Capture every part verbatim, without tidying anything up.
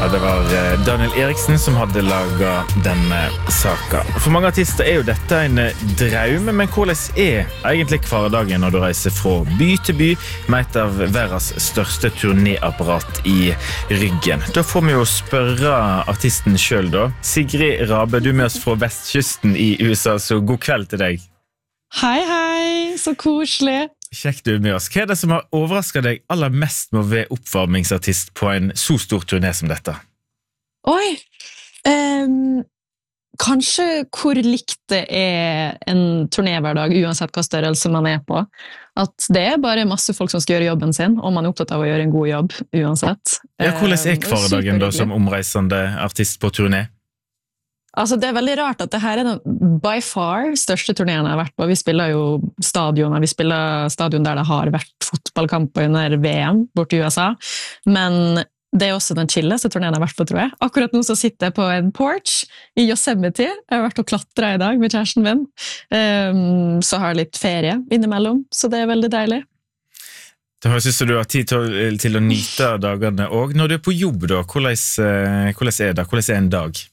Ja, det var Daniel Eriksen som hadde laget denne saka. For mange artister er jo dette en drøm, men hvordan er egentlig hverdagen når du reiser fra by til by med et av verdens største turnéapparat i ryggen? Da får vi jo spørre artisten selv da. Sigrid Rabe, du er med oss fra vestkysten i U S A, så god kveld til deg. Hei, hei, så koselig. Kjekt du er med oss. Hva er det som har overrasket deg aller mest med å være oppvarmingsartist på en så stor turné som dette? Oi, um, kanskje hvor likt det er en turnéhverdag, uansett hva størrelse man er på. At det er bare masse folk som skal gjøre jobben sin, og man er opptatt av å gjøre en god jobb, uansett. Ja, hvordan er hverdagen da som omreisende artist på turné? Altså, det er veldig rart at det her er den by far største turneen jeg har vært på. Vi spiller jo stadioner, vi spiller stadion der det har vært fotballkamper under V M bort i U S A, men det er også den chilleste turneen jeg har vært på, tror jeg. Akkurat nå så sitter jeg på en porch i Yosemite. Jeg har vært og klatret i dag med kjæresten min, um, så har jeg litt ferie innimellom, så det er veldig deilig. Det høres ut som du har tid til, til å nyte dagene også. Når du er på jobb da, hvordan, hvordan er det? Hvordan er en dag?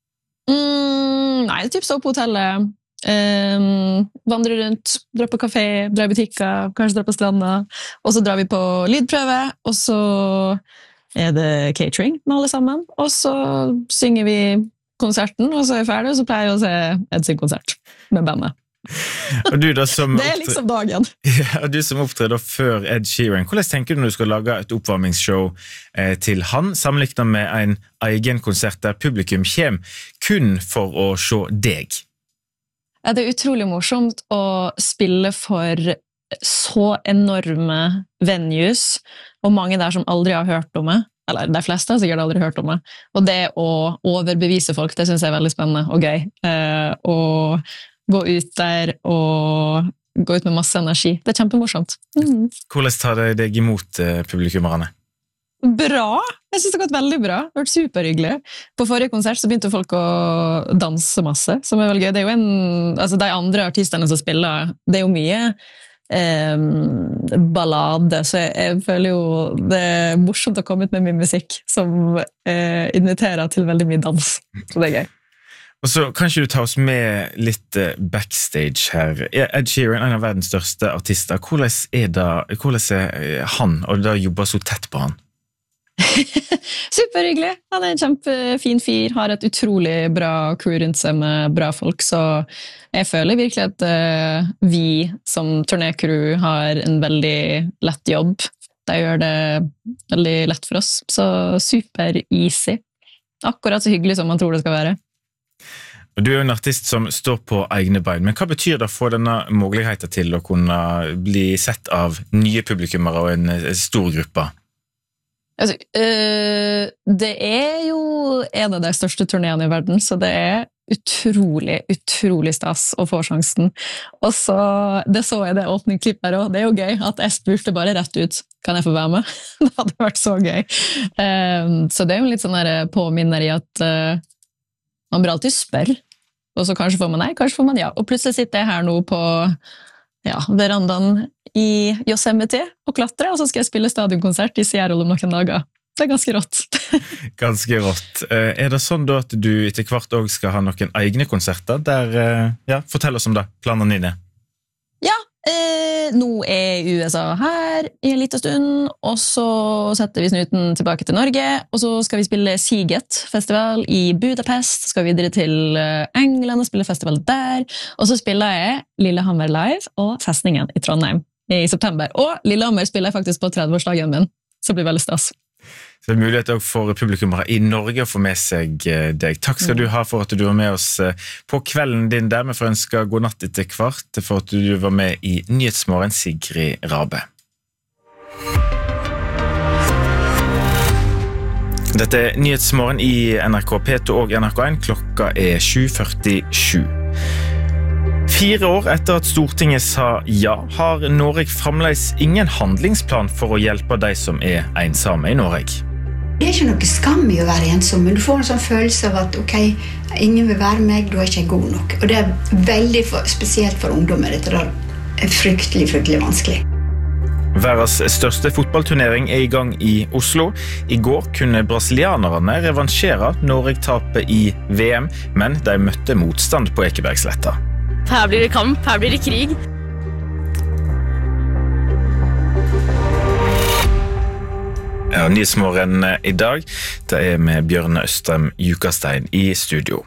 Mm, nei, typ stå på hotellet, um, vandre rundt, dra på kafé, dra i butikker, kanskje dra på stranda, og så drar vi på lydprøve, og så er det catering med alle sammen, og så synger vi konserten, og så er vi ferdig, og så pleier jeg å se Ed sin konsert med bandet. Og du da som det er liksom dagen. Ja, og du som opptrer før Ed Sheeran, hvordan tenker du når du skal lage et oppvarmingsshow eh, til han, sammenlignet med en egen konsert der publikum kommer kun for å se deg? Ja, det er utrolig morsomt å spille for så enorme venues, og mange der som aldri har hørt om meg, eller de fleste har sikkert aldri hørt om meg, og det å overbevise folk, det synes jeg er veldig spennende og gøy, eh, og gå ut der og gå ut med masse energi. Det er kjempemorsomt. Mm. Hvordan tar det deg imot eh, publikummerne? Bra! Jeg synes det har gått veldig bra. Det har vært superhyggelig. På forrige konsert så begynte folk å danse masse, som er veldig gøy. Det er jo en, altså de andre artisterne som spiller, det er jo mye eh, ballade, så jeg, jeg føler jo det er morsomt å komme ut med min musikk som eh, inviterer til veldig mye dans. Så det er gøy. Og så kan ikke du ta oss med litt backstage her. Ed Sheeran, en av verdens største artister. Hvordan er, det, hvordan er han, og da jobber så tett på han? Superhyggelig. Han er en kjempefin fyr, har et utrolig bra crew rundt seg med bra folk, så jeg føler virkelig at uh, vi som turnécrew har en veldig lett jobb. De gjør det veldig lett for oss, så super easy. Akkurat så hyggelig som man tror det skal være. Du er jo en artist som står på egne bein, men hva betyr det å få denne muligheten til å kunne bli sett av nye publikummere og en stor gruppe? Altså, øh, det er jo en av de største turnéene i verden, så det er utrolig, utrolig stas å få sjansen. Og så, det så jeg det åpningsklippet her også, det er jo gøy at jeg spurte bare rett ut, kan jeg få være med? Det hadde vært så gøy. Um, så det er jo litt sånn der påminner i at uh, man bør alltid spørre, og så kanskje får man nei, kanskje får man ja. Og plutselig sitter jeg her nå på ja, verandaen i Yosemite og klatrer, og så skal jeg spille stadionkonsert i Seattle om noen dager. Det er ganske rått. Ganske rått. Er det sånn da at du etter hvert også skal ha noen egne konserter der, ja, fortell oss om det, planene dine. Ja, eh, nå er U S A her i en liten stund, og så setter vi snuten tilbake til Norge, og så skal vi spille Siget-festival i Budapest, skal vi videre til England og spille festival der, og så spiller jeg Lillehammer Live og Festningen i Trondheim i september, og Lillehammer spiller jeg faktisk på tredve-årsdagen min, så det blir veldig stas. Så det er mulighet for publikummere i Norge å få med seg deg. Takk skal du ha for at du var med oss på kvelden din der. Vi får ønske god natt etter hvert for at du var med i Nyhetsmorgen, Sigrid Rabe. Dette er Nyhetsmorgen i N R K P to og N R K en. Klokka er sju førtisju. Fire år etter at Stortinget sa ja, har Norge fremdeles ingen handlingsplan for å hjelpe de som er ensomme i Norge. Det er ikke noe skam i å være ensom, men du får en sånn følelse av at ok, ingen vil være meg, da er ikke jeg god nok. Og det er veldig for, spesielt for ungdommer, dette er fryktelig, fryktelig vanskelig. Verdens største fotballturnering er i gang i Oslo. I går kunne brasilianerne revansjere Norge-tapet i V M, men de møtte motstand på Ekebergsletta. Her blir det kamp, her blir det krig. Ja, Nyhetsmorgen i dag, det er med Bjørne Østrem Jukastein i studio.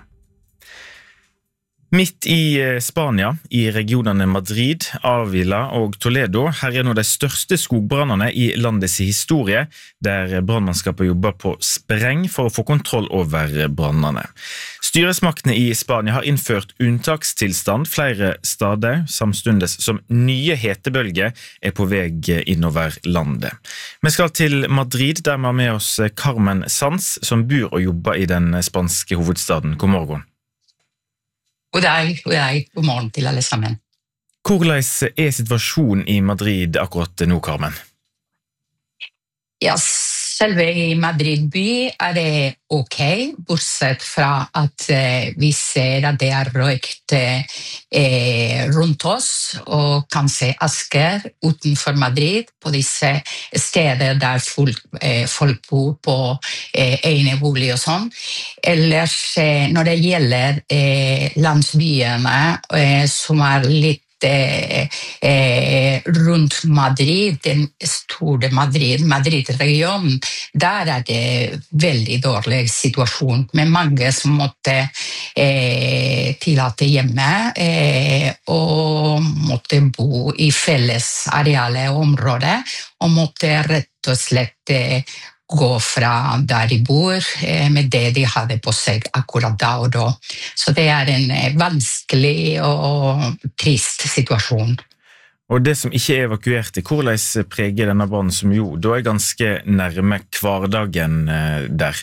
Midt i Spania, i regionene Madrid, Avila og Toledo, her er nå de største skogbrannene i landets historie, der brannmannskapet jobber på spreng for å få kontroll over brannene. Styresmaktene i Spania har innført unntakstilstand flere steder, samstundes som nye hetebølger er på vei innover landet. Vi skal til Madrid, der vi har med oss Carmen Sanz, som bor og jobber i den spanske hovedstaden. God morgen. God dag, god dag, god morgen til alle sammen. Hvordan er situasjonen i Madrid akkurat nå, Carmen? Ja, selve i Madrid by er det ok, bortsett fra at eh, vi ser at det er røykt eh, rundt oss, og kanskje asker utenfor Madrid, på disse steder der folk, eh, folk bor på eh, enebolig og sånn. Ellers, eh, når det gjelder eh, landsbyene, eh, som er litt Eh, eh, rundt Madrid, den store Madrid, Madrid-regionen, der er det veldig dårlig situasjon, med mange som måtte eh, tillate hjemme eh, og måtte bo i felles areale og områder, og måtte rett og slett eh, gå fra der de bor eh, med det de hadde på seg akkurat da og da. Så det er en eh, vanskelig og trist situasjon. Og det som ikke er evakuert, hvordan preger denne brannen som jo, da er ganske nærme hverdagen eh, der?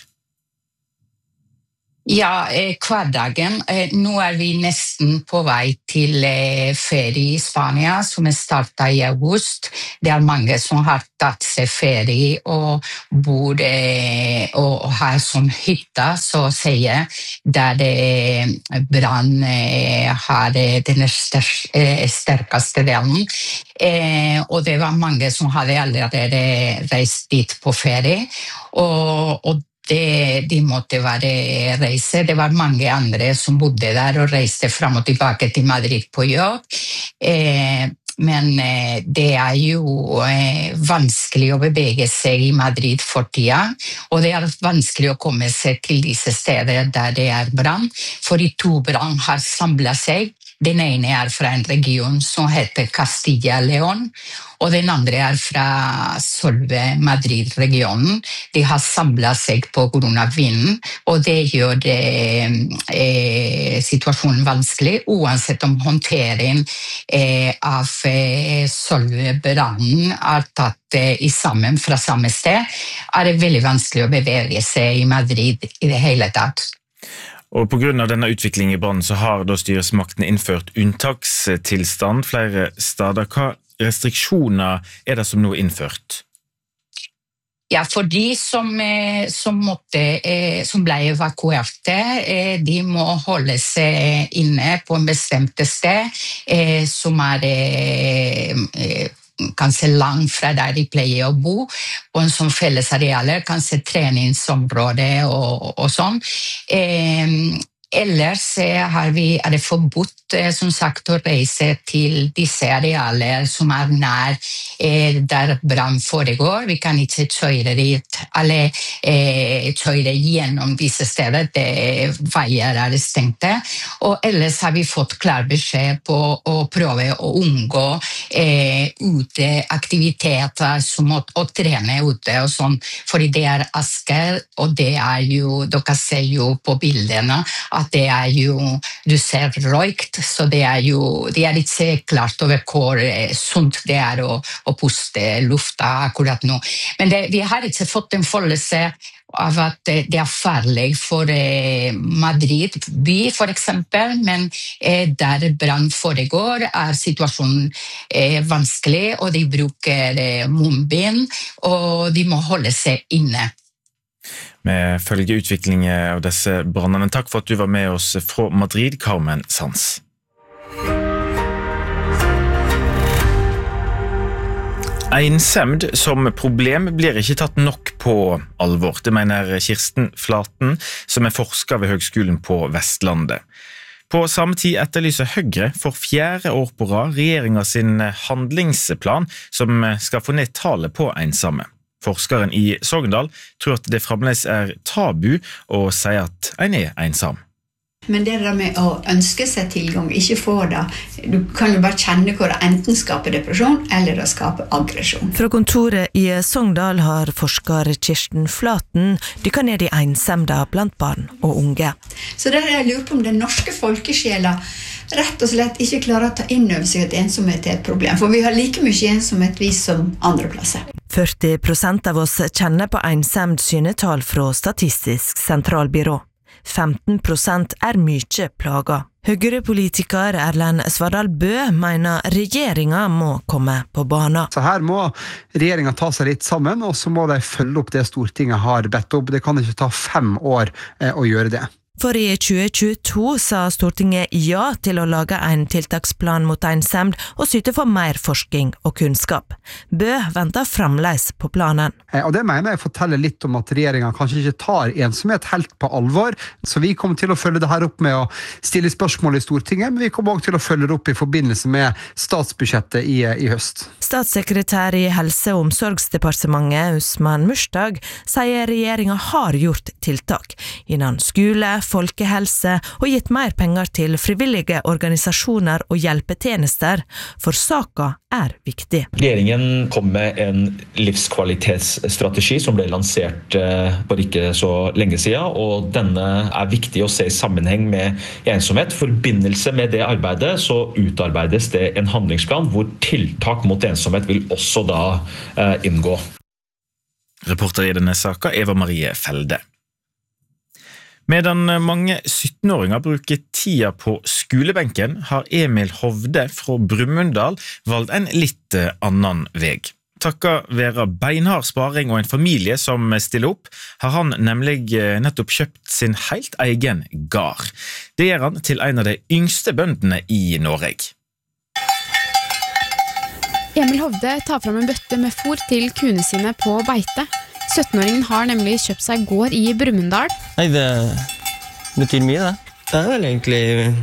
Ja, eh, hverdagen. Eh, nå er vi nesten på vei til eh, ferie i Spania, som er startet i august. Det er mange som har tatt seg ferie og bor eh, og har sånn hytta, så å si, der eh, brann eh, har eh, den ster- eh, sterkeste delen. Eh, og det var mange som hadde allerede reist dit på ferie, og, og Det, de måtte være reise. Det var mange andre som bodde der og reiste frem og tilbake til Madrid på jobb. Eh, men eh, det er jo eh, vanskelig å bevege seg i Madrid for tida, og det er vanskelig å komme seg til disse steder der det er brann, for de to brann har samlet seg. Den ene er fra en region som heter Castilla-León, og den andre er fra selve Madrid-regionen. De har samlet seg på grunn av vinden, og det gjør det, eh, situasjonen vanskelig, uansett om håndtering eh, av eh, selve brannen er tatt eh, i sammen fra samme sted, er det veldig vanskelig å bevege seg i Madrid i det hele tatt. Og på grunn av denne utviklingen i brannen så har da styresmaktene innført unntakstilstand flere steder. Hva restriksjoner er det som nå er innført? Ja, for de som, eh, som, måtte, eh, som ble evakuerte, eh, de må holde seg inne på en bestemt sted, eh, som er eh, kanskje langt fra der de pleier å bo, og en sånn felles arealer, kanskje treningsområde og, og sånn. Eh, ellers har vi, er det forbudt, eh, som sagt, å reise til disse arealer som er nær eh, der brann foregår. Vi kan ikke kjøre dit, eller eh, kjøre gjennom disse steder, det veier er stengte. Og ellers har vi fått klar beskjed på å prøve å unngå eh, uteaktiviteter som å, å trene ute og sånn, fordi det er asker, og det er jo, dere ser jo på bildene, at det er jo, du ser røykt, så det er jo, det er ikke klart over hvor sunt det er å, å puste lufta akkurat nå. Men det, vi har ikke fått en følelse av at det er farlig for eh, Madrid by, for eksempel, men eh, der brann foregår er situasjonen eh, vanskelig, og de bruker eh, munnbind, og de må holde seg inne. Vi følger utviklingen av disse brannene. Takk for at du var med oss fra Madrid, Carmen Sanz. Einsemd som problem blir ikke tatt nok på alvor. Det mener Kirsten Flaten, som er forsker ved Høgskolen på Vestlandet. På samme tid etterlyser Høyre for fjerde år på rad regjeringen sin handlingsplan som skal få ned tallet på ensomme. Forskeren i Sogndal tror at det fremdeles er tabu å si at en er ensom. Men det der med å ønske seg tilgang, ikke få det, du kan jo bare kjenne hvor det enten skaper depresjon, eller det skaper aggresjon. Fra kontoret i Sogndal har forsker Kirsten Flaten dykket ned i ensemda blant barn og unge. Så der jeg lurer på om den norske folkesjela rett og slett ikke klarer å ta inn over seg at ensomhet er et problem, for vi har like mye ensomhet vi som andre plasser. førti prosent av oss kjenner på ensemd synetall fra Statistisk sentralbyrå. femten prosent er mye plaga. Høyre-politiker Erlend Svardal Bø mener regjeringen må komme på banen. Så her må regjeringen ta seg litt sammen, og så må de følge opp det Stortinget har bedt opp. Det kan ikke ta fem år eh, å gjøre det. For i tjue tjueto sa Stortinget ja til å lage en tiltaksplan mot ensemd og syte for mer forskning og kunnskap. Bø venter fremleis på planen. Og det mener jeg forteller litt om at regjeringen kanskje ikke tar ensomhet helt på alvor, så vi kommer til å følge det her opp med å stille spørsmål i Stortinget, men vi kommer også til å følge det opp i forbindelse med statsbudsjettet i, i høst. Statssekretær i Helse- og omsorgsdepartementet Usman Mushtag sier regjeringen har gjort tiltak innan skole, folkehelse og gitt mer penger til frivillige organisasjoner og hjelpetjenester, for saka er viktig. Regjeringen kom med en livskvalitetsstrategi som ble lansert for ikke så lenge siden, og denne er viktig å se i sammenheng med ensomhet. I forbindelse med det arbeidet så utarbeides det en handlingsplan hvor tiltak mot ensomhet vil også da inngå. Reporter i denne saka Eva Marie Felde. Medan mange sytten-åringer bruker tida på skolebenken, har Emil Hovde fra Brumunddal valgt en litt annen veg. Takket være beinhard sparing og en familie som stiller opp, har han nemlig nettopp kjøpt sin helt egen gard. Det gjør han til en av de yngste bøndene i Norge. Emil Hovde tar fram en bøtte med fôr til kuene sine på beite. sytten-åringen har nemlig kjøpt seg gård i Brumunddal. Nei, det betyr mye det. Det er vel egentlig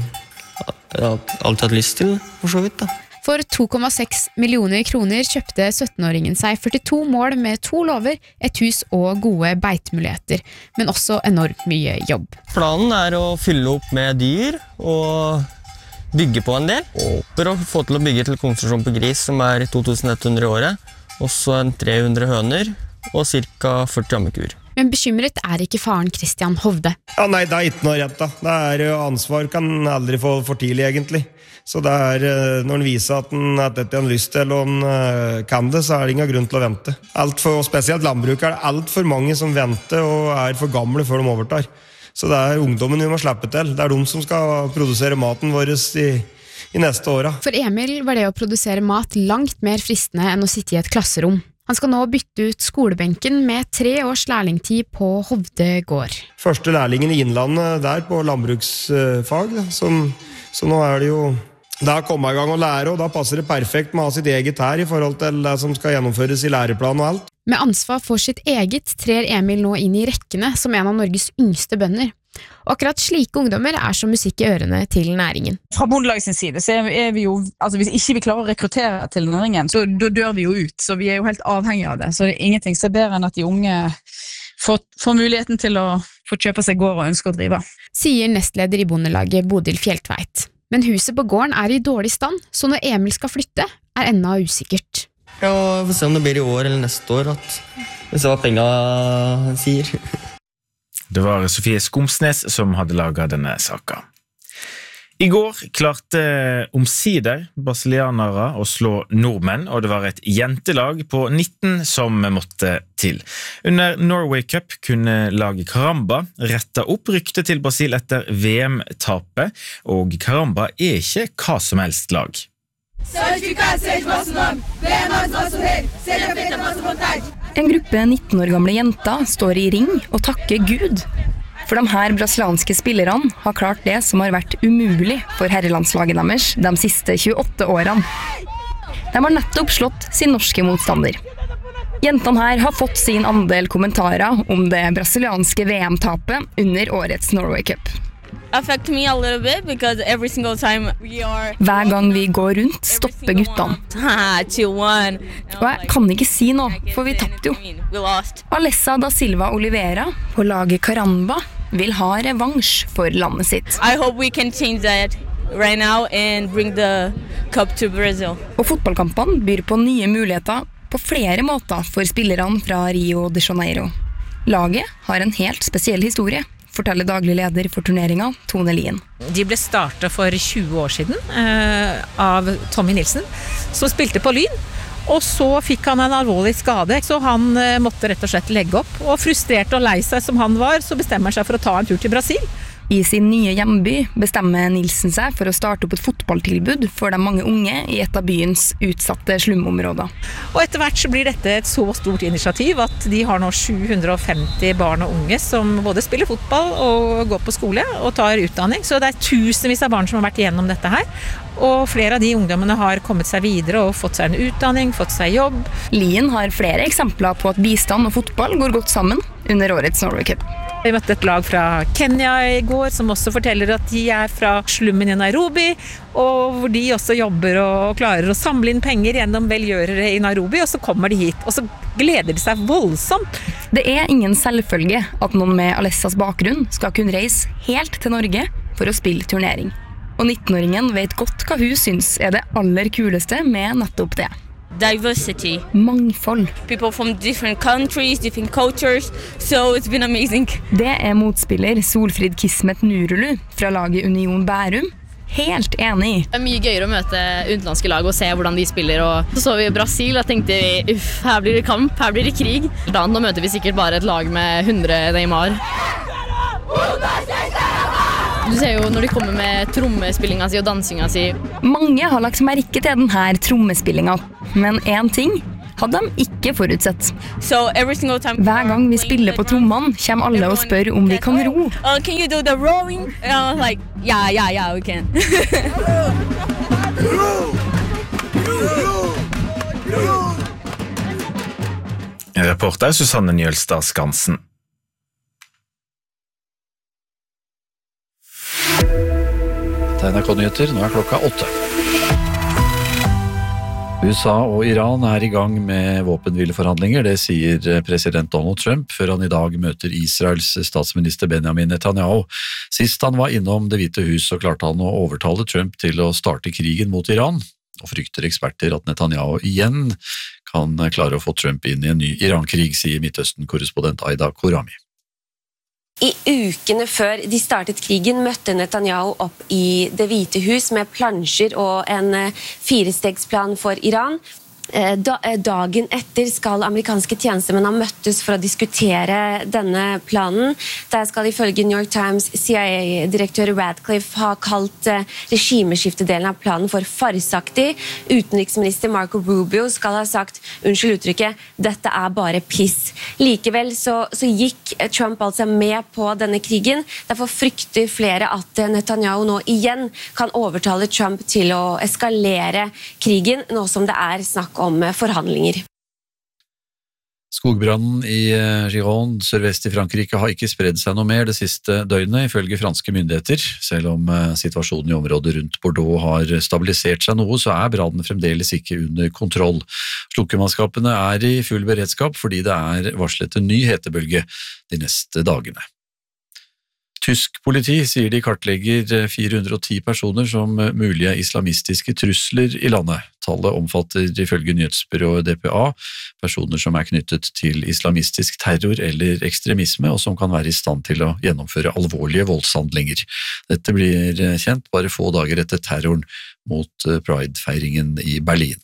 jeg har alltid hatt lyst til det, for så vidt da. For to komma seks millioner kroner kjøpte sytten-åringen seg førtito mål med to låver, et hus og gode beitemuligheter, men også enormt mye jobb. Planen er å fylle opp med dyr og bygge på en del. Håper å få til å bygge til konstruksjon på gris som er to tusen ett hundre i året, også en tre hundre høner og ca. førti ammekuer. Men bekymret er ikke faren Christian Hovde. Ja, nei, det er ikke noe rett da. Det er jo ansvar kan aldri få for tidlig egentlig. Så det er, når han viser at han at dette har lyst til og han kan det, så er det ingen grunn til å vente. Alt for, spesielt landbruk er det alt for mange som venter og er for gamle før de overtar. Så det er ungdommen vi må slippe til. Det er de som skal produsere maten vår i, i neste åra. For Emil var det å produsere mat langt mer fristende enn å sitte i et klasserom. Han skal nå bytte ut skolebenken med tre års lærlingtid på Hovde gård. Første lærlingen i Innlandet der på landbruksfag, da, som, så nå er det jo der kommer i gang å lære, og da passer det perfekt med å ha sitt eget her i forhold til det som skal gjennomføres i læreplan og alt. Med ansvar for sitt eget trer Emil nå inn i rekkene som en av Norges yngste bønder. Og akkurat slike ungdommer er som musikk i ørene til næringen. Fra Bondelaget sin side så er vi jo, altså hvis ikke vi klarer å rekruttere til næringen, så da dør vi jo ut, så vi er jo helt avhengige av det. Så det er ingenting som er bedre enn at de unge får, får muligheten til å få kjøpe seg gård og ønske å drive. Sier nestleder i Bondelaget Bodil Fjeltveit. Men huset på gården er i dårlig stand, så når Emil skal flytte, er enda usikkert. Ja, vi får se om det blir i år eller neste år, at vi ser hva pengene sier. Det var Sofie Skomsnes som hadde laget denne saka. I går klarte omsider brasilianere å slå nordmenn, og det var et jentelag på nitten som måtte til. Under Norway Cup kunne laget Caramba rette opp ryktet til Brasil etter V M-tapet, og Caramba er ikke hva som helst lag. En gruppe nitten år gamle jenter står i ring og takker Gud. For de her brasilianske spillerne har klart det som har vært umulig for herrelandslaget deres de siste tjueåtte årene. De har nettopp slått sin norske motstander. Jentene her har fått sin andel kommentarer om det brasilianske V M-tapet under årets Norway Cup. Affect me a little bit because every single time we are Hver gang vi går rundt, stopper guttene. two one. Og jeg kan ikke si noe, for vi tappte jo. We lost. Alessa da Silva Oliveira på laget Caramba vil ha revansj for landet sitt. I hope we can change that right now and bring the cup to Brazil. Og fotballkampene byr på nye muligheter på flere måter for spillerne fra Rio de Janeiro. Laget har en helt spesiell historie, forteller daglig leder for turneringen, Tone Lien. De ble startet for tjue år siden eh, av Tommy Nilsen, som spilte på Lyn. Og så fikk han en alvorlig skade, så han eh, måtte rett og slett legge opp. Og frustrert og lei seg som han var, så bestemmer han seg for å ta en tur til Brasil. I sin nye hjemby bestemmer Nilsen seg for å starte opp et fotballtilbud for de mange unge i et av byens utsatte slumområder. Og etter hvert så blir dette et så stort initiativ at de har nå sju hundre og femti barn og unge som både spiller fotball og går på skole og tar utdanning. Så det er tusenvis av barn som har vært igjennom dette her. Og flere av de ungdommene har kommet seg videre og fått seg en utdanning, fått seg jobb. Lien har flere eksempler på at bistand og fotball går godt sammen under årets Norway Cup. Vi møtte et lag fra Kenya i går som også forteller at de er fra slummen i Nairobi, og hvor de også jobber og klarer å samle inn penger gjennom velgjørere i Nairobi, og så kommer de hit, og så gleder de seg voldsomt. Det er ingen selvfølge at noen med Alessas bakgrunn skal kunne reise helt til Norge for å spille turnering. Og nittenåringen vet godt hva hun syns er det aller kuleste med nettopp det. Diversity. Mangfold. People from different countries, different cultures, so it's been amazing. Det er motspiller Solfrid Kismet Nurulu fra laget Union Bærum helt enig. Det er mye gøyere å møte utenlandske lag og se hvordan de spiller. Og så så vi Brasil og tenkte vi, uff, her blir det kamp, her blir det krig. Da nå møter vi sikkert bare et lag med hundre Neymar. Du ser jo når de kommer med trommespillinga si og dansinga si. Mange har lagt merke til denne trommespillinga, men en ting hadde de ikke forutsett. So every single time Hver gang vi spiller på trommene, kommer alle og spør om vi kan ro. Uh, can you do the rowing? And I was like, yeah, yeah, yeah, we can. Reporter Susanne Njølstad Skansen. N R K-nyheter, nå er klokka åtte. U S A og Iran er i gang med våpenhvileforhandlinger, det sier president Donald Trump, før han i dag møter Israels statsminister Benjamin Netanyahu. Sist han var innom Det hvite hus, så klarte han å overtale Trump til å starte krigen mot Iran, og frykter eksperter at Netanyahu igjen kan klare å få Trump inn i en ny Iran-krig, sier Midtøsten-korrespondent Aida Korami. I ukene før de startet krigen møtte Netanyahu opp i Det hvite hus med plansjer og en firestegsplan for Iran. Dagen etter skal amerikanske tjenestemenn ha møttes for å diskutere denne planen. Der skal ifølge New York Times C I A-direktør Radcliffe ha kalt regimeskiftedelen av planen for farsaktig. Utenriksminister Marco Rubio skal ha sagt, unnskyld uttrykket, dette er bare piss. Likevel så, så gikk Trump altså med på denne krigen. Derfor frykter flere at Netanyahu nå igjen kan overtale Trump til å eskalere krigen, nå som det er snakk om forhandlinger. Skogbrannen i Gironde, sørvest i Frankrike, har ikke spredd seg noe mer det siste døgnet, ifølge franske myndigheter. Selv om situasjonen i området rundt Bordeaux har stabilisert seg noe, så er brannen fremdeles ikke under kontroll. Slukkemannskapene er i full beredskap fordi det er varslet en ny hetebølge de neste dagene. Tysk politi sier de kartlegger fire hundre og ti personer som mulige islamistiske trusler i landet. Tallet omfatter ifølge nyhetsbyrået D P A personer som er knyttet til islamistisk terror eller ekstremisme, og som kan være i stand til å gjennomføre alvorlige voldshandlinger. Dette blir kjent bare få dager etter terroren mot Pride-feiringen i Berlin.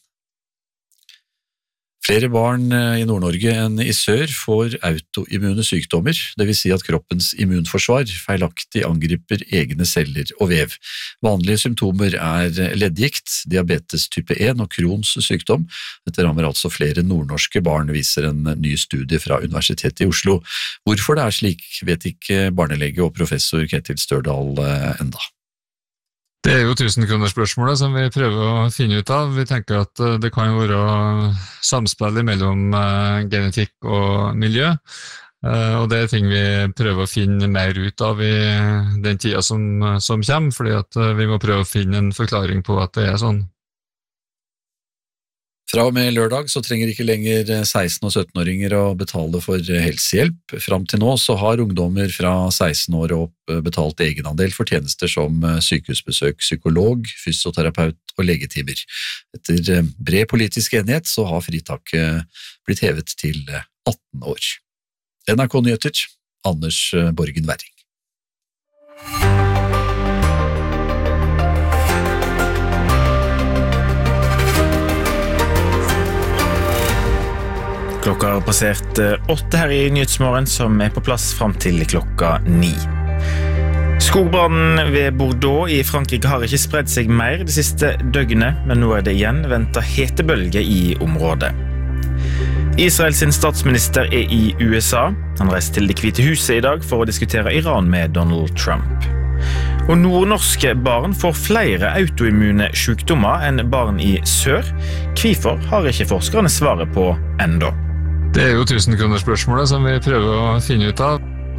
Flere barn i Nord-Norge enn i sør får autoimmune sykdommer, det vil si at kroppens immunforsvar feilaktig angriper egne celler og vev. Vanlige symptomer er leddgikt, diabetes type en og Crohns sykdom. Dette rammer altså flere nordnorske barn, viser en ny studie fra Universitetet i Oslo. Hvorfor det er slik, vet ikke barnelege og professor Ketil Størdal enda. Det er jo tusenkronerspørsmålet som vi prøver å finne ut av. Vi tenker at det kan være samspill mellom genetikk og miljø, og det er ting vi prøver å finne mer ut av i den tida som, som kommer, fordi at vi må prøve å finne en forklaring på at det er sånn. Fra og med lørdag så trenger ikke lenger seksten- og sytten-åringer å betale for helsehjelp. Fram til nå så har ungdommer fra seksten år og opp betalt egenandel for tjenester som sykehusbesøk, psykolog, fysioterapeut og legetimer. Etter bred politisk enighet så har fritaket blitt hevet til atten år. N R K Nyheter, Anders Borgen Werring. Klokka har passert åtte her i Nyhetsmorgen, som er på plass frem til klokka ni. Skogbrannen ved Bordeaux i Frankrike har ikke spredt seg mer det siste døgnet, men nå er det igjen ventet hetebølge i området. Israels statsminister er i U S A. Han reiste til Det hvite huset i dag for å diskutere Iran med Donald Trump. Og nordnorske barn får flere autoimmune sykdommer enn barn i sør. Hvorfor har ikke forskerne svaret på enda? Det er jo tusenkronerspørsmålet som vi prøver å finne ut av.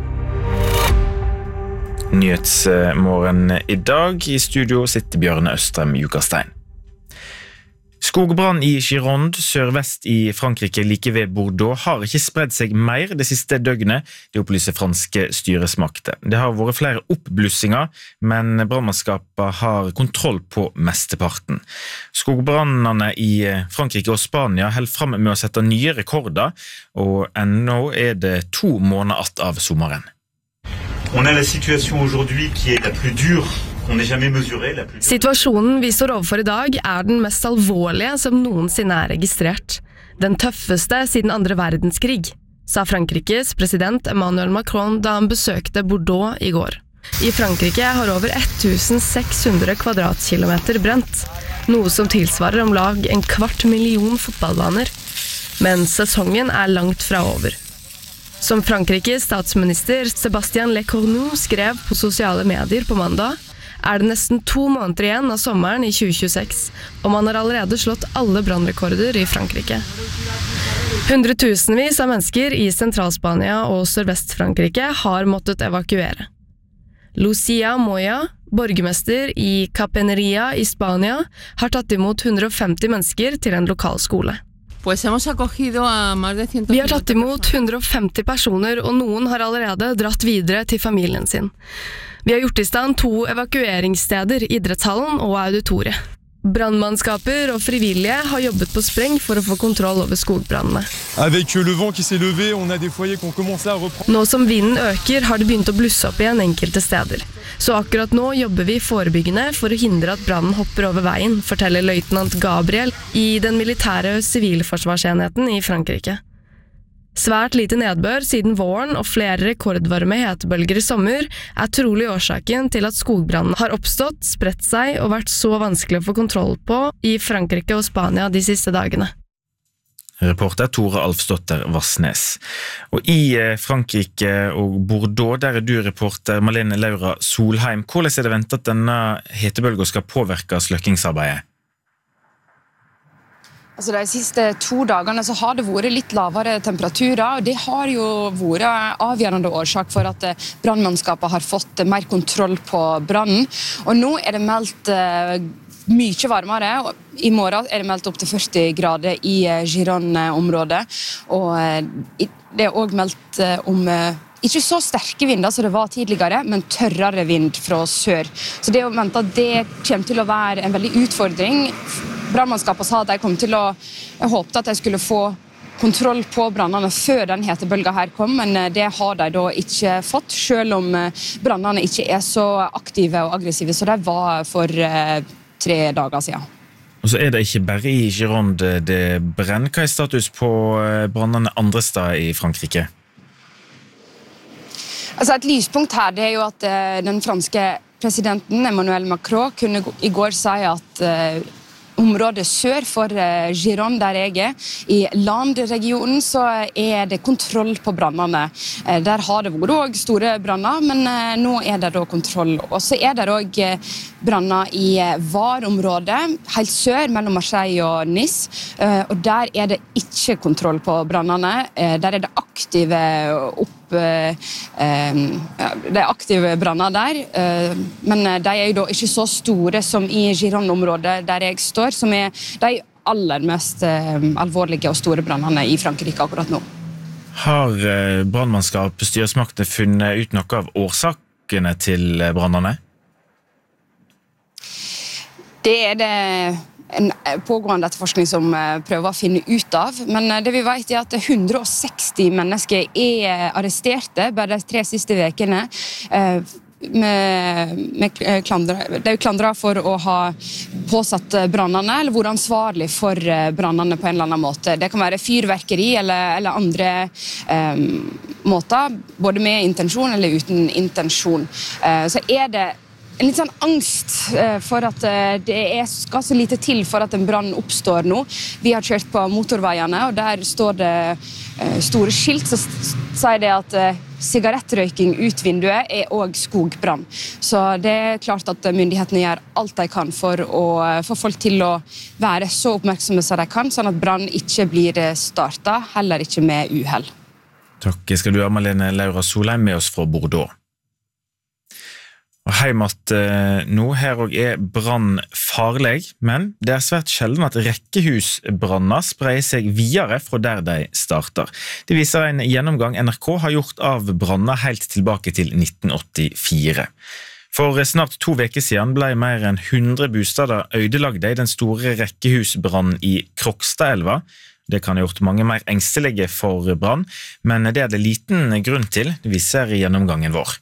Nyhetsmorgen i dag. I studio sitter Bjørne Østrem Jukastein. Skogbrann i Gironde, sørvest i Frankrike, like ved Bordeaux, har ikke spredt seg mer det siste døgnet, det opplyser franske styresmakter. Det har vært flere oppblussinger, men brannmannskapet har kontroll på mesteparten. Skogbrannene i Frankrike og Spania holder frem med å sette nye rekorder, og ennå er det to måneder att av sommeren. On a la situation aujourd'hui qui est la plus dure. Situasjonen vi står overfor i dag er den mest alvorlige som noensinne er registrert. Den tøffeste siden andre verdenskrig, sa Frankrikes president Emmanuel Macron da han besøkte Bordeaux i går. I Frankrike har over tusen seks hundre kvadratkilometer brent, noe som tilsvarer om lag en kvart million fotballbaner. Men sesongen er langt fra over. Som Frankrikes statsminister Sébastien Lecornu skrev på sosiale medier på mandag, er det nesten to måneder igjen av sommeren i tjue tjueseks, og man har allerede slått alle brannrekorder i Frankrike. Hundretusenvis av mennesker i Sentralspania og Sørvest-Frankrike har måttet evakuere. Lucia Moya, borgermester i Capeneria i Spania, har tatt imot hundre og femti mennesker til en lokal skole. Vi har tatt imot hundre og femti personer, og noen har allerede dratt videre til familien sin. Vi har gjort i stand to evakueringssteder, idrettshallen og auditoriet. Brandmannskaper og frivillige har jobbet på spreng for å få kontroll over skogbrannene. Nå som vinden øker, har det begynt å blusse opp igjen enkelte steder. Så akkurat nå jobber vi forebyggende for å hindre at brannen hopper over veien, forteller løytnant Gabriel i den militære sivilforsvarsenheten i Frankrike. Svært lite nedbør siden våren og flere rekordvarme hetebølger i sommer er trolig årsaken til at skogbrannen har oppstått, spredt seg og vært så vanskelig å få kontroll på i Frankrike og Spania de siste dagene. Reporter Tore Alfsdotter Vassnes. Og i Frankrike og Bordeaux, der er du reporter Malene Laura Solheim. Hvordan er det ventet at denne hetebølgen skal påvirke sløkkingsarbeidet? Altså de siste to dagene så har det vært litt lavere temperaturer, og det har jo vært avgjørende årsak for at brannmannskapet har fått mer kontroll på brannen. Og nå er det meldt mye varmere, og i morgen er det meldt opp til førti grader i Gironde-området, og det er også meldt om ikke så sterke vinder som det var tidligere, men tørrere vind fra sør. Så det er jo ventet at det kommer til å være en veldig utfordring. Brannmannskapet sa at de kom til å, jeg håpte at de skulle få kontroll på brannene før den hetebølgen her kom, men det har de da ikke fått, selv om brannene ikke er så aktive og aggressive, så de var for eh, tre dager siden. Og så er det ikke bare i Gironde det brenner. Hva er status på brannene andre steder i Frankrike? Altså et lyspunkt her det er jo at uh, den franske presidenten Emmanuel Macron kunne i går si at uh, området sør for Giron, der jeg er. I landregionen så er det kontroll på brannene. Der har det vært også store branner, men nå er det da kontroll. Og så er det også branner i Var-området, helt sør mellom Marseille og Nice. Og der er det ikke kontroll på brannene. Der er det aktive opp det er aktive branner der, men de er jo da ikke så store som i Giron-området der jeg står, som er de aller mest alvorlige og store brannene i Frankrike akkurat nå. Har brannmannskap styresmaktene funnet ut noe av årsakene til brannene? Det er det en pågående etterforskning som prøver å finne ut av, men det vi vet er at hundre og seksti mennesker er arresterte bare de tre siste vekene. Med, med klandre, det er jo klandret for å ha påsatt brannene eller vært ansvarlig for brannene på en eller annen måte. Det kan være fyrverkeri eller, eller andre um, måter, både med intensjon eller uten intensjon. Uh, så er det en litt sånn angst for at det er, skal så lite til for at en brann oppstår nå. Vi har kjørt på motorveiene, og der står det store skilt som sier det at sigarettrøyking ut vinduet er også skogbrann. Så det er klart at myndighetene gjør alt de kan for å få folk til å være så oppmerksomme som de kan, sånn at brann ikke blir startet, heller ikke med uhell. Takk skal du ha, Malene Laura Solheim, med oss fra Bordeaux. Og heimat nå, her og er brann farlig, men det er svært sjelden at rekkehusbranner spreier seg videre fra der de starter. Det viser en gjennomgang N R K har gjort av branner helt tilbake til nitten åttifire. For snart to veker siden ble mer enn hundre bostader ødelagde i den store rekkehusbrannen i Krokstadelva. Det kan ha gjort mange mer engstelige for brann, men det er det liten grunn til, det viser gjennomgangen vår.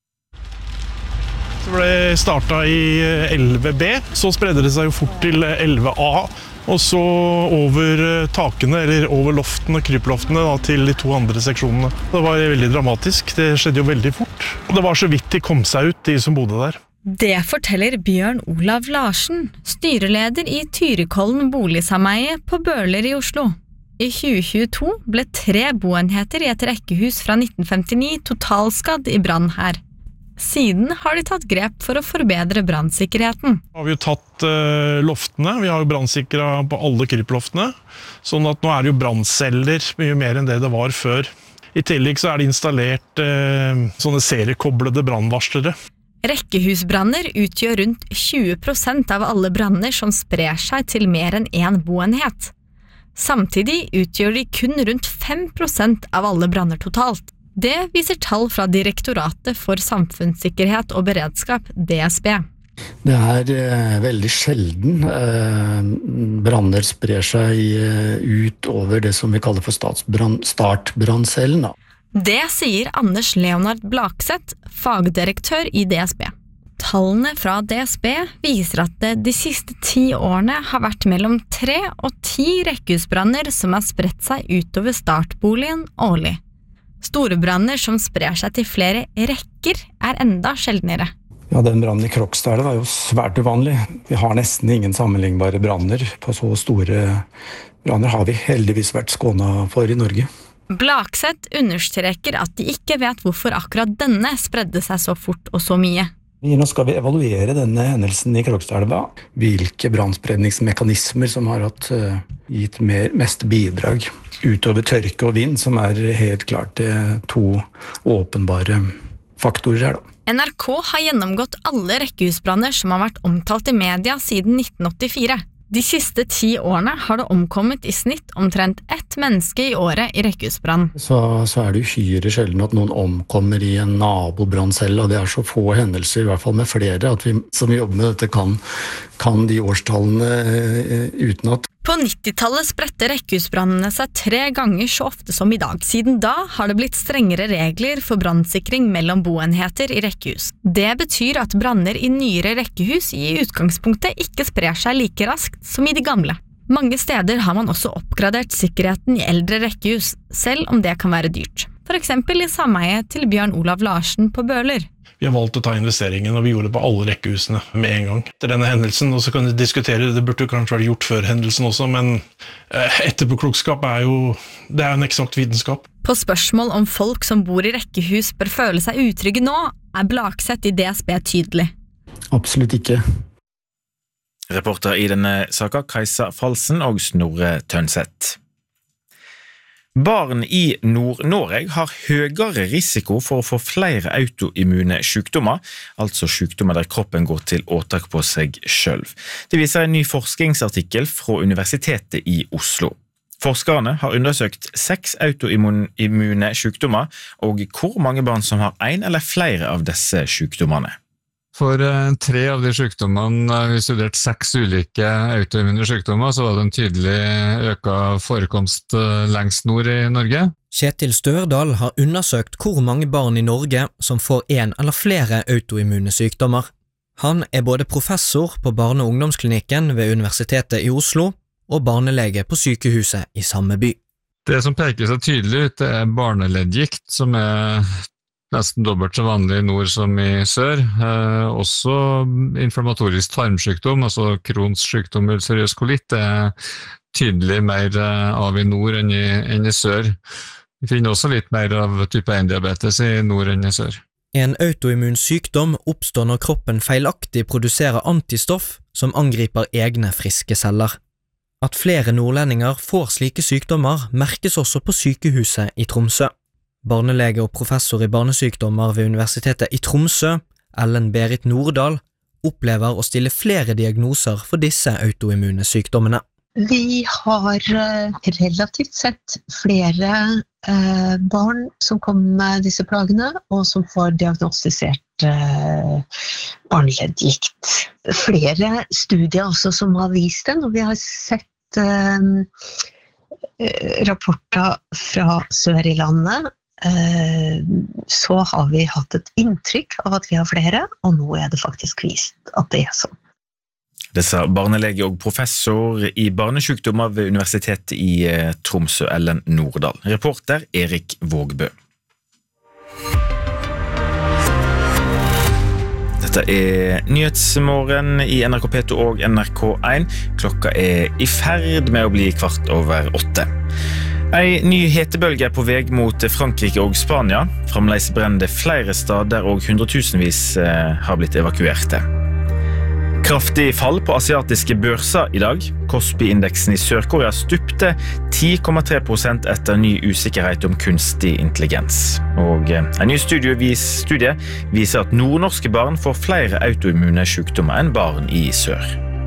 Det ble startet i elleve B, så spredde det seg jo fort til elleve A, og så over takene, eller over loftene, kryploftene, da, til de to andre seksjonene. Det var veldig dramatisk, det skjedde jo veldig fort. Det var så vidt de kom seg ut, de som bodde der. Det forteller Bjørn Olav Larsen, styreleder i Tyrikollen boligsameie på Bøler i Oslo. I tjue tjueto ble tre boenheter i et rekkehus fra nitten femtini totalskadd i brann her. Siden har de tatt grep for å forbedre brannsikkerheten. Vi har jo tatt uh, loftene, vi har jo brannsikret på alle kryploftene, sånn at nå er det jo brannceller mye mer enn det det var før. I tillegg så er det installert uh, sånne seriekoblede brannvarslere. Rekkehusbranner utgjør rundt tjue prosent av alle branner som sprer seg til mer enn en boenhet. Samtidig utgjør de kun rundt fem prosent av alle branner totalt. Det viser tall fra Direktoratet for samfunnssikkerhet og beredskap, D S B. Det er eh, veldig sjelden eh, branner sprer seg eh, ut over det som vi kaller for startbranncellen. Det sier Anders Leonard Blakseth, fagdirektør i D S B. Tallene fra D S B viser at det de siste ti årene har vært mellom tre og ti rekkehusbranner som har spredt seg utover startboligen årlig. Store branner som sprer seg til flere rekker er enda sjeldnere. Ja, den brannen i Krokstadelva var jo svært uvanlig. Vi har nesten ingen sammenlignbare branner. På så store branner har vi heldigvis vært skånet for i Norge. Blakseth understreker at de ikke vet hvorfor akkurat denne spredde seg så fort og så mye. Nå skal vi evaluere denne hendelsen i Krokstadelva. Hvilke brannspredningsmekanismer som har hatt, uh, gitt mer, mest bidrag utover tørke og vind, som er helt klart uh, to åpenbare faktorer her. Da. N R K har gjennomgått alle rekkehusbranner som har vært omtalt i media siden nitten åttifire. De siste ti årene har det omkommet i snitt omtrent ett menneske i året i rekkehusbrann. Så, så er det uhyre sjelden at noen omkommer i en nabobranncelle, og det er så få hendelser, i hvert fall med flere, at vi som jobber med dette kan, kan de årstallene uh, utenat. På nittitallet spredte rekkehusbrannene seg tre ganger så ofte som i dag. Siden da har det blitt strengere regler for brannsikring mellom boenheter i rekkehus. Det betyr at branner i nyere rekkehus i utgangspunktet ikke sprer seg like raskt som i de gamle. Mange steder har man også oppgradert sikkerheten i eldre rekkehus, selv om det kan være dyrt. for eksempel i sameiet til Bjørn Olav Larsen på Bøler. Vi har valgt å ta investeringen, og vi gjorde det på alle rekkehusene med en gang. Etter denne hendelsen, og så kan vi diskutere, det burde kanskje vært gjort før hendelsen også, men etterpåklokskap er jo, det er en eksakt vitenskap. På spørsmål om folk som bor i rekkehus bør føle seg utrygge nå, er Blakseth i D S B tydelig. Absolutt ikke. Reporter i denne saka, Kajsa Falsen og Snorre Tønseth. Barn i Nord-Norge har høyere risiko for å få flere autoimmune sykdommer, altså sykdommer der kroppen går til åtak på seg selv. Det viser en ny forskningsartikkel fra Universitetet i Oslo. Forskerne har undersøkt seks autoimmune sykdommer, og hvor mange barn som har en eller flere av disse sykdommene. For tre av de sykdommene, vi studerte seks ulike autoimmune sykdommer, så var det en tydelig øka forekomst lengst nord i Norge. Kjetil Størdal har undersøkt hvor mange barn i Norge som får en eller flere autoimmune sykdommer. Han er både professor på barne- og ungdomsklinikken ved Universitetet i Oslo og barnelege på sykehuset i samme by. Det som peker seg tydelig ut, det er barneleddgikt, som er nesten dobbelt så vanlig i nord som i sør. Eh, også inflammatorisk tarmsykdom, altså Crohns sykdom, ulcerøs kolitt, er tydelig mer av i nord enn i, enn i sør. Vi finner også litt mer av type en-diabetes i nord enn i sør. En autoimmun sykdom oppstår når kroppen feilaktig produserer antistoff som angriper egne friske celler. At flere nordlendinger får slike sykdommer merkes også på sykehuset i Tromsø. Barnelege og professor i barnesykdommer ved Universitetet i Tromsø, Ellen Berit Nordahl, opplever å stille flere diagnoser for disse autoimmune sykdommene. Vi har relativt sett flere eh, barn som kommer med disse plagene, og som får diagnostisert eh, barneleddgikt. Flere studier også som har vist det, og vi har sett eh, rapporter fra sør i landet, så har vi hatt et inntrykk av at vi har flere, og nå er det faktisk vist at det er sånn. Det sa barnelege og professor i barnesykdommer ved Universitetet i Tromsø, Ellen Nordahl. Reporter Erik Vågbø. Dette er Nyhetsmorgen i N R K P to og N R K én. Klokka er i ferd med å bli kvart over åtte. En ny hetebølge er på vei mot Frankrike og Spania. Fremdeles brenner det flere steder, og hundretusenvis har blitt evakuerte. Kraftig fall på asiatiske børser i dag. Kospi-indeksen i Sør-Korea stupte ti komma tre prosent etter ny usikkerhet om kunstig intelligens. Og en ny studie, studie viser at nordnorske barn får flere autoimmune sykdommer enn barn i sør.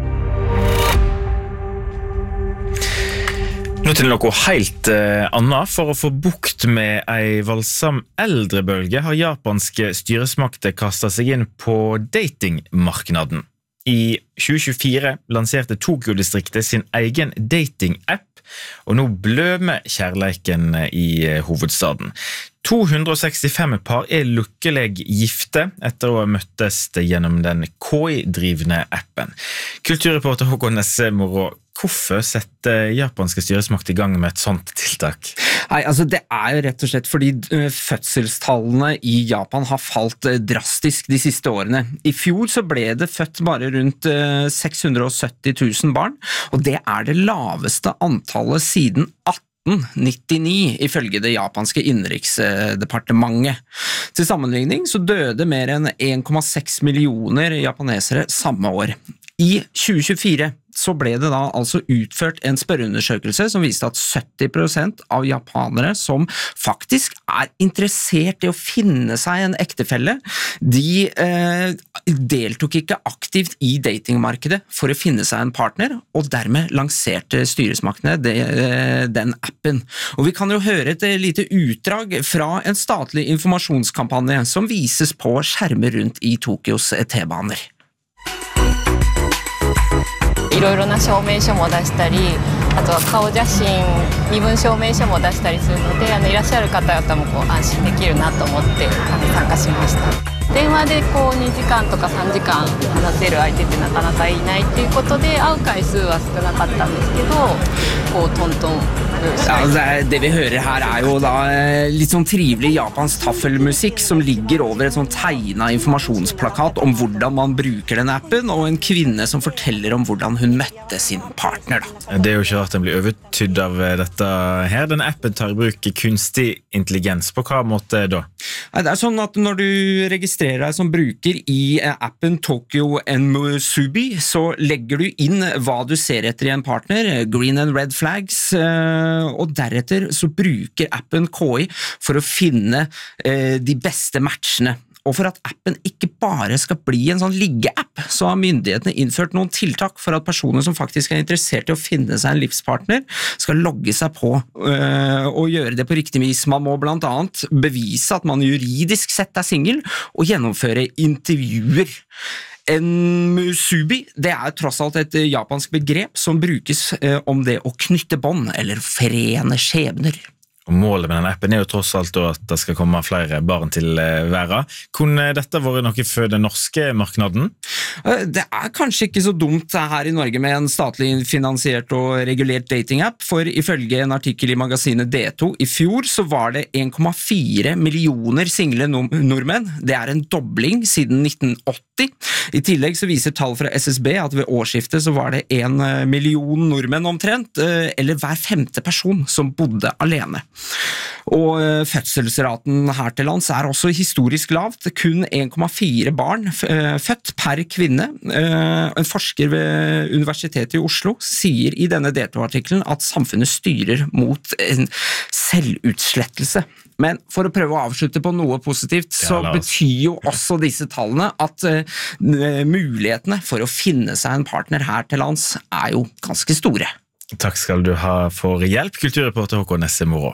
Nå til noe helt eh, annet. For å få bukt med en voldsom eldrebølge har japanske styresmakter kastet seg inn på datingmarknaden. I tjue tjuefire lanserte Tokyo-distriktet sin egen dating-app, og nå blømer kjærleiken i hovedstaden. to hundre og sekstifem par er lukkelig gifte etter å ha møttes gjennom den K I-drivne appen. Kulturreporter Håkon Nesse Moro, hvorfor setter japanske styresmakter i gang med et sånt tiltak? Nei, altså det er jo rett og slett fordi fødselstallene i Japan har falt drastisk de siste årene. I fjor så ble det født bare rundt seks hundre og sytti tusen barn, og det er det laveste antallet siden atten nittini, ifølge det japanske innenriksdepartementet. Til sammenligning så døde mer enn en komma seks millioner japanesere samme år. I tjue tjuefire så ble det da altså utført en spørreundersøkelse som viste at sytti prosent av japanere som faktisk er interessert i å finne seg en ektefelle, de eh, deltok ikke aktivt i datingmarkedet for å finne seg en partner, og dermed lanserte styresmaktene de, eh, den appen. Og vi kan jo høre et lite utdrag fra en statlig informasjonskampanje som vises på skjermer rundt i Tokyos T-baner. いろいろな証明書も出したり、あとは顔写真、身分証明書も出したりするので、あのいらっしゃる方々もこう安心できるなと思ってあの参加しました。で、 電話でこうにじかんとかさんじかん話せる相手ってなかなかいないっていうことで会う回数は少なかったんですけどこうトントン Ja, det, det vi hører her er jo da litt sånn trivelig japansk taffelmusikk som ligger over et sånn tegnet informasjonsplakat om hvordan man bruker den appen, og en kvinne som forteller om hvordan hun møtte sin partner. Da. Det er jo ikke rart den blir overtydd av dette her. Den appen tar i bruk kunstig intelligens. På hva måte da? Det er sånn at når du registrerer deg som bruker i appen Tokyo Musubi, så legger du inn hva du ser etter i en partner, green and red flags, og deretter så bruker appen K I for å finne eh, de beste matchene. Og for at appen ikke bare skal bli en sånn ligge-app, så har myndighetene innført noen tiltak for at personer som faktisk er interessert i å finne seg en livspartner, skal logge seg på øh, og gjøre det på riktig vis. Man må blant annet bevise at man juridisk sett er single, og gjennomføre intervjuer. En musubi, det er tross alt et japansk begrep som brukes øh, om det å knytte bånd eller forene skjebner. Og målet med denne appen er jo tross alt at det skal komme flere barn til verden. Kunne dette vært noe for den norske marknaden? Det er kanskje ikke så dumt her i Norge med en statlig finansiert og regulert dating-app, for ifølge en artikkel i magasinet D to i fjor så var det en komma fire millioner single nordmenn. Det er en dobling siden nitten åtti. I tillegg så viser tall fra S S B at ved årsskiftet så var det en million nordmenn omtrent, eller hver femte person som bodde alene. Og fødselsraten her til lands er også historisk lavt, kun en komma fire barn født per kvinne. En forsker ved Universitetet i Oslo sier i denne D to-artikkelen at samfunnet styrer mot en selvutslettelse. Men for å prøve å avslutte på noe positivt, så ja, betyr jo også disse tallene at uh, mulighetene for å finne seg en partner her til lands er jo ganske store. Takk skal du ha for hjelp, kulturreporter Håkon Nesse Moro.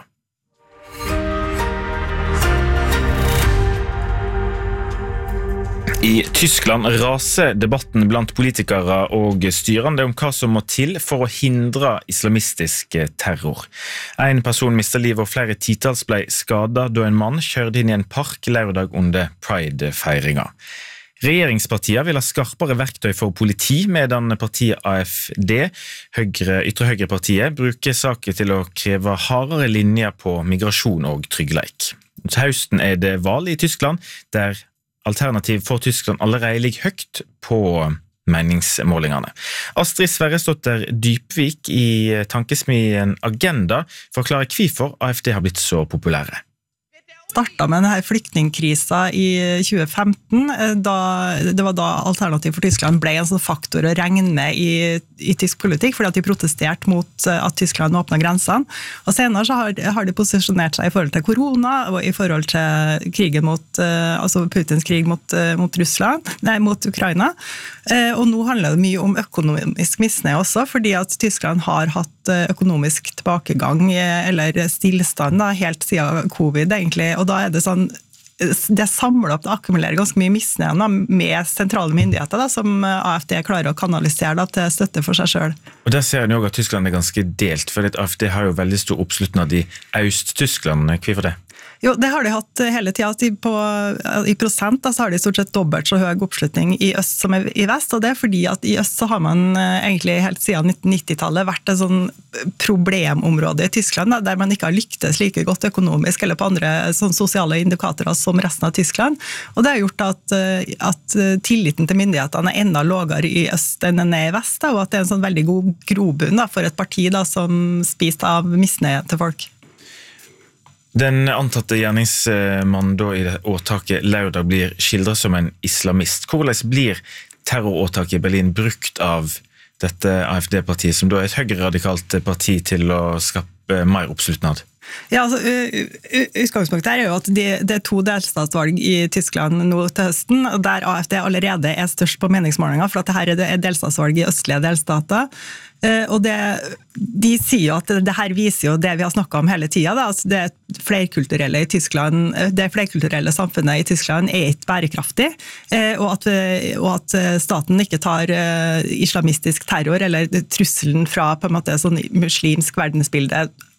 I Tyskland raser debatten blant politikere og styrende om hva som må til for å hindre islamistisk terror. En person mistet livet og flere titals ble skadet da en mann kjørte inn i en park lørdag under Pride-feiringa. Regjeringspartiet vil ha skarpere verktøy for politi, medan partiet A F D, høyre, ytre høyrepartiet, bruker saker til å kreve hardere linjer på migrasjon og tryggleik. Til høsten er det valg i Tyskland, der alternativ for Tyskland allerede ligger høyt på meningsmålingene. Astrid Sverresdotter Dypvik i tankesmien Agenda forklarer hvorfor A F D har blitt så populære. Startet med denne flyktningkrisa i tjue femten, da, det var da Alternativ for Tyskland ble en sånn faktor å regne med i, i tysk politikk, fordi at de protesterte mot at Tyskland åpnet grensene. Og senere så har, har de posisjonert seg i forhold til korona, og i forhold til krigen mot, altså Putins krig mot, mot Russland, nei, mot Ukraina. Og nå handler det mye om økonomisk misnøye også, fordi at Tyskland har hatt økonomisk tilbakegang, eller stillstand da, helt siden covid egentlig, og da er det sånn, det samler opp, det akkumulerer ganske mye misnøye med sentrale myndigheter da, som A F D klarer å kanalisere da, til støtte for seg selv. Og der ser en jo at Tyskland er ganske delt, for A F D har jo veldig stor oppslutning i Øst-Tyskland. Hvorfor det? Jo, det har de hatt hele tiden. På, i prosent da, så har de stort sett dobbelt så høy oppslutning i øst som i vest, og det er fordi at i øst så har man egentlig helt siden nitten nitti-tallet vært et sånn problemområde i Tyskland, da, der man ikke har lyktes like godt økonomisk eller på andre sånn sosiale indikatorer som resten av Tyskland. Og det har gjort at, at tilliten til myndighetene er enda lavere i øst enn den er i vest, da, og at det er en sånn veldig god grobunn da, for et parti da, som spiser av misnøye til folk. Den antatte gjerningsmannen da i det åtaket lørdag blir skildret som en islamist. Hvordan blir terroråtaket i Berlin brukt av dette A F D-partiet, som da er et høyreradikalt parti, til å skape mer oppslutnad? Ja, altså, utgangspunktet her er jo at det, det er to delstatsvalg i Tyskland nå til høsten, der A F D allerede er størst på meningsmålinger, for at dette er delstatsvalg i østlige delstater. Og det, de sier jo at det her viser jo det vi har snakket om hele tiden, da, altså det flerkulturelle i Tyskland, det flerkulturelle samfunnet i Tyskland er ikke bærekraftig, og at, og at staten ikke tar islamistisk terror eller trusselen fra på en måte sånn muslimsk verdensbilde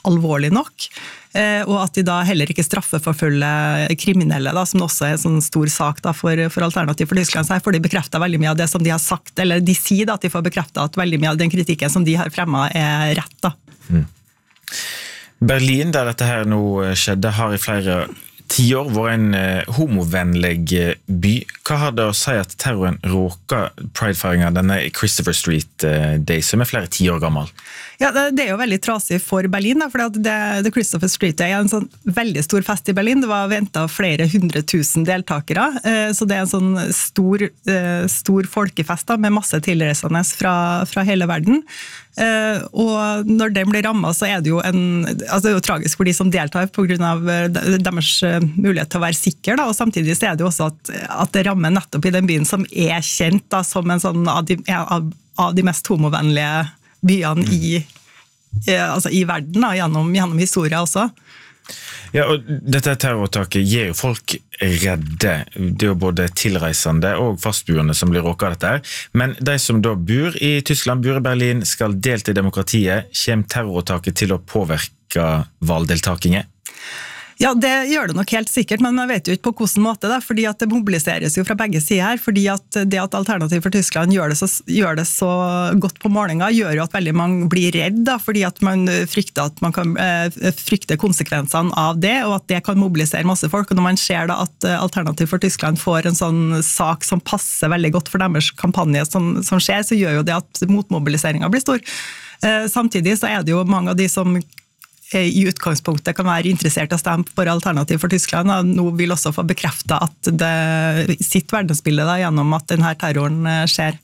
alvorlig nok, og at de da heller ikke straffeforfølger kriminelle, da, som også er en sånn stor sak da, for, for Alternativ for Tyskland. Så her får de bekreftet veldig mye av det som de har sagt, eller de sier da, at de får bekreftet at veldig mye av den kritikken som de har fremmet er rett. Da. Mm. Berlin, der dette her nå skjedde, har i flere tiår vært en uh, homovennlig by. Hva har det å si at terroren råker Pride-feiringen, denne Christopher Street uh, Day, som er flere tiår gammel? Ja, det, det er jo veldig trasig for Berlin, da, for det, det Christopher Street Day er en sånn veldig stor fest i Berlin. Det var ventet flere hundre tusen deltakere, uh, så det er en sånn stor, uh, stor folkefest da, med masse tilreisende fra, fra hele verden. Uh, og når den blir rammet, så er det jo en, altså det er jo tragisk for de som deltar på grunn av deres mulighet til å være sikker, da, og samtidig så er det jo også at, at det rammer nettopp i den byen som er kjent da, som en sånn av de, av, av de mest homovennlige byene mm. i, altså i verden, da, gjennom, gjennom historien også. Ja, og dette terroråtaket gir jo folk redde. Det er jo både tilreisende og fastboende som blir råket av dette her. Men de som da bor i Tyskland, bor i Berlin, skal delta i demokratiet. Kommer terroråtaket til å påvirke valgdeltakingen? Ja, det gjør det nok helt sikkert, men man vet jo ikke på hvordan måte det, fordi at det mobiliseres jo fra begge sider her, fordi at det at Alternativ for Tyskland gjør det så, gjør det så godt på målinga, gjør jo at veldig mange blir redd, da, fordi at man frykter at man kan eh, frykte konsekvensene av det, og at det kan mobilisere masse folk, og når man ser da at Alternativ for Tyskland får en sånn sak som passer veldig godt for deres kampanje som, som skjer, så gjør jo det at motmobiliseringen blir stor. Eh, samtidig så er det jo mange av de som i utgangspunktet kan være interessert i å stemme for Alternativ for Tyskland, og nå vil også få bekreftet at det sitt verdensbilde da, gjennom at denne terroren skjer.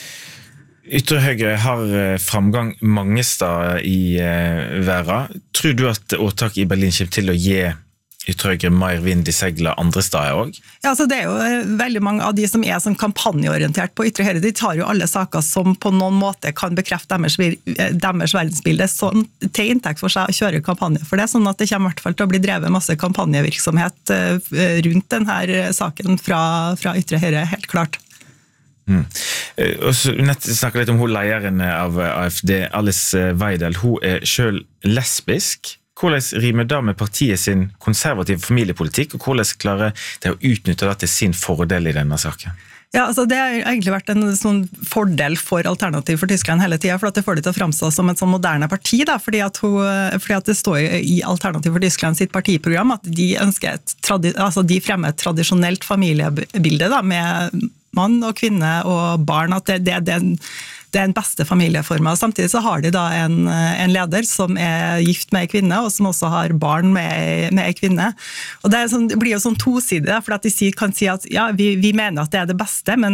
Ytre Høyre har framgang mange steder i verden. Tror du at åtak i Berlin kommer til å gi Ytre Høyre mer vind i seglet andre steder også? Ja, altså det er jo veldig mange av de som er sånn kampanjeorientert på Ytre Høyre, de tar jo alle saker som på noen måte kan bekrefte deres, deres verdensbilde sånn, til inntekt for seg å kjøre kampanje for det, sånn at det kommer i hvert fall til å bli drevet masse kampanjevirksomhet rundt denne saken fra, fra Ytre Høyre, helt klart. Mm. Og så nett snakker litt om hun lederen av A F D, Alice Weidel. Hun er selv lesbisk. Hvordan rimer det med partiet sin konservative familiepolitikk, og hvordan klarer det å utnytte det til sin fordel i denne saken? Ja, altså det har egentlig vært en sånn fordel for Alternativ for Tyskland hele tiden, for at det får det til å fremstå som et sånn moderne parti, da, fordi at, hun, fordi at det står i Alternativ for Tyskland sitt partiprogram at de, ønsker et, altså de fremmer et tradisjonelt familiebilde da, med mann og kvinne og barn, at det, det, det det er den beste familieformen. Samtidig så har de da en, en leder som er gift med en kvinne, og som også har barn med, med en kvinne. Og det, er sånn, det blir jo sånn tosidig, for at de kan si at ja, vi, vi mener at det er det beste, men